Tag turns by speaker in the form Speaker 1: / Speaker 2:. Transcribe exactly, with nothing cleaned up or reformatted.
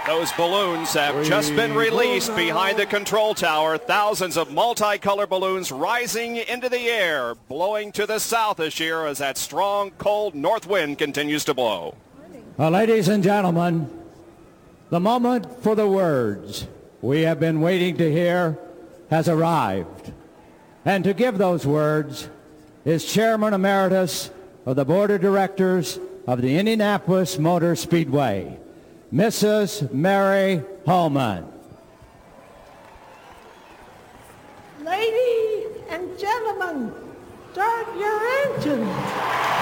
Speaker 1: Those balloons have just been released behind the control tower. Thousands of multicolored balloons rising into the air, blowing to the south this year as that strong, cold north wind continues to blow.
Speaker 2: Well, ladies and gentlemen, the moment for the words we have been waiting to hear has arrived. And to give those words is Chairman Emeritus of the Board of Directors of the Indianapolis Motor Speedway, Missus Mary Holman.
Speaker 3: Ladies and gentlemen, start your engines.